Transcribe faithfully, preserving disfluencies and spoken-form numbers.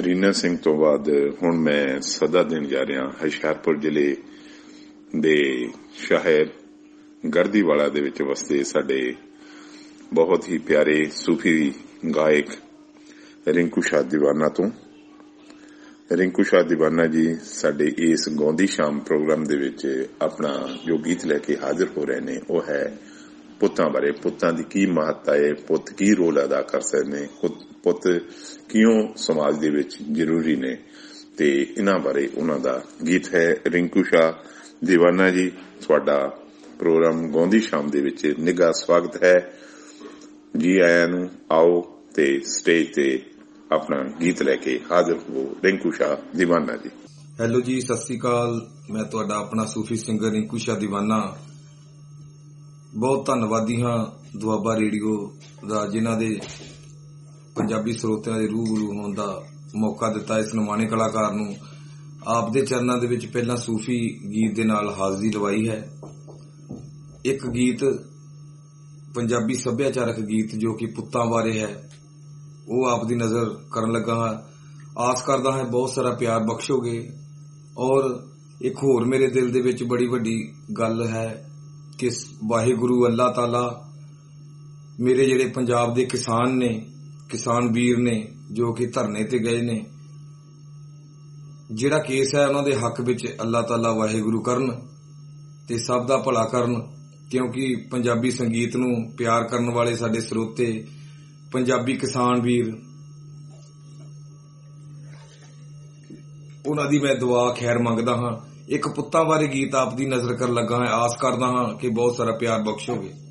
ਲੀਨਾ ਸਿੰਘ ਤੋਂ ਬਾਅਦ ਹੁਣ ਮੈਂ ਸਦਾ ਦੇਣ ਜਾ ਰਿਹਾ ਹੁਸ਼ਿਆਰਪੁਰ ਜ਼ਿਲ੍ਹੇ ਦੇ ਸ਼ਹਿਰ ਗੜਦੀਵਾਲਾ ਦੇ ਵਿੱਚ ਵਸਦੇ ਸਾਡੇ ਬਹੁਤ ਹੀ ਪਿਆਰੇ ਸੂਫੀ ਗਾਇਕ ਰਿੰਕੂ ਸ਼ਾਹ ਦੀਵਾਨਾ ਤੋਂ। ਰਿੰਕੂ ਸ਼ਾਹ ਦੀਵਾਨਾ ਜੀ ਸਾਡੇ ਇਸ ਗਾਉਂਦੀ ਸ਼ਾਮ ਪ੍ਰੋਗਰਾਮ ਦੇ ਵਿੱਚ ਆਪਣਾ ਜੋ ਗੀਤ ਲੈ ਕੇ ਹਾਜ਼ਰ ਹੋ ਰਹੇ ਨੇ ਉਹ ਹੈ ਪੁੱਤਾਂ ਬਾਰੇ। ਪੁੱਤਾਂ ਦੀ ਕੀ ਮਹੱਤਤਾ ਹੈ, ਪੁੱਤ ਕੀ ਰੋਲ ਅਦਾ ਕਰ ਸਕਦੇ ਨੇ, ਪੁੱਤ ਕਿਉਂ ਸਮਾਜ ਦੇ ਵਿੱਚ ਜ਼ਰੂਰੀ ਨੇ, ਤੇ ਇਹਨਾਂ ਬਾਰੇ ਉਹਨਾਂ ਦਾ ਗੀਤ ਹੈ। ਰਿੰਕੂ ਸ਼ਾਹ ਦੀਵਾਨਾ ਜੀ, ਤੁਹਾਡਾ ਪ੍ਰੋਗਰਾਮ ਗਾਉਂਦੀ ਸ਼ਾਮ ਦੇ ਵਿੱਚ ਨਿੱਘਾ ਸਵਾਗਤ ਹੈ। ਜੀ ਆਇਆਂ ਨੂੰ। ਆਓ ਤੇ ਸਟੇਜ ਤੇ ਆਪਣਾ ਗੀਤ ਲੈ ਕੇ ਹਾਜ਼ਰ ਹੋ ਰਿੰਕੂ ਸ਼ਾਹ ਦੀਵਾਨਾ ਜੀ। ਹੈਲੋ ਜੀ, ਸਤਿ ਸ੍ਰੀ ਅਕਾਲ। ਮੈਂ ਤੁਹਾਡਾ ਆਪਣਾ ਸੂਫੀ ਸਿੰਗਰ ਰਿੰਕੂ ਸ਼ਾਹ ਦੀਵਾਨਾ। ਬਹੁਤ ਧੰਨਵਾਦੀ ਹਾਂ ਦੁਆਬਾ ਰੇਡੀਓ ਦਾ, ਜਿਨ੍ਹਾਂ ਦੇ ਪੰਜਾਬੀ ਸਰੋਤਿਆਂ ਦੇ ਰੂਬਰੂ ਹੋਣ ਦਾ ਮੌਕਾ ਦਿੱਤਾ ਇਸ ਨਿਮਾਣੇ ਕਲਾਕਾਰ ਨੂੰ। ਆਪ ਦੇ ਚਰਨਾਂ ਦੇ ਵਿੱਚ ਪਹਿਲਾਂ ਸੂਫੀ ਗੀਤ ਦੇ ਨਾਲ ਹਾਜ਼ਰੀ ਲਵਾਈ ਹੈ। ਇੱਕ ਗੀਤ ਪੰਜਾਬੀ ਸੱਭਿਆਚਾਰਕ ਗੀਤ ਜੋ ਕਿ ਪੁੱਤਾਂ ਬਾਰੇ ਹੈ, ਉਹ ਆਪ ਦੀ ਨਜ਼ਰ ਕਰਨ ਲੱਗਾ ਹਾਂ। ਆਸ ਕਰਦਾ ਹਾਂ ਬਹੁਤ ਸਾਰਾ ਪਿਆਰ ਬਖਸ਼ੋਗੇ। ਔਰ ਇੱਕ ਹੋਰ ਮੇਰੇ ਦਿਲ ਦੇ ਵਿੱਚ ਬੜੀ ਵੱਡੀ ਗੱਲ ਹੈ ਕਿ ਵਾਹਿਗੁਰੂ ਅੱਲਾਹ ਤਾਲਾ ਮੇਰੇ ਜਿਹੜੇ ਪੰਜਾਬ ਦੇ ਕਿਸਾਨ ਨੇ, ਕਿਸਾਨ ਵੀਰ ਨੇ ਜੋ ਕਿ ਧਰਨੇ ਤੇ ਗਏ ਨੇ, ਜਿਹੜਾ ਕੇਸ ਹੈ ਉਹਨਾਂ ਦੇ ਹੱਕ ਵਿੱਚ ਅੱਲਾਹ ਤਾਲਾ ਵਾਹਿਗੁਰੂ ਕਰਨ ਤੇ ਸਭ ਦਾ ਭਲਾ ਕਰਨ। ਕਿਉਂਕਿ ਪੰਜਾਬੀ ਸੰਗੀਤ ਨੂੰ ਪਿਆਰ ਕਰਨ ਵਾਲੇ ਸਾਡੇ ਸਰੋਤੇ, ਪੰਜਾਬੀ ਕਿਸਾਨ ਵੀਰ, ਉਹਨਾਂ ਦੀ ਮੈਂ ਦੁਆ ਖੈਰ ਮੰਗਦਾ ਹਾਂ। ਇੱਕ ਪੁੱਤਾਂ ਬਾਰੇ ਗੀਤ ਆਪ ਦੀ ਨਜ਼ਰ ਕਰਨ ਲੱਗਾ ਹਾਂ। ਆਸ ਕਰਦਾ ਹਾਂ ਕਿ ਬਹੁਤ ਸਾਰਾ ਪਿਆਰ ਬਖਸ਼ੋਗੇ।